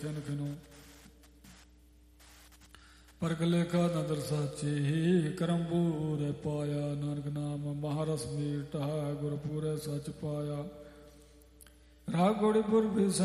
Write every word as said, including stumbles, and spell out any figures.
ਖਿਨ ਖਿਨੋ ਪਰਖ ਲੇਖਾ ਨਦਰ ਸਾਚੀ ਕਰਮ ਪੂਰੇ ਪਾਇਆ ਨਾਨਕ ਨਾਮ ਮਹਾਰਸ ਮੀਟਾ ਗੁਰ ਪੂਰੇ ਸਚ ਪਾਇਆ ਰਾਗ ਗੋੜੀ ਪੁਰ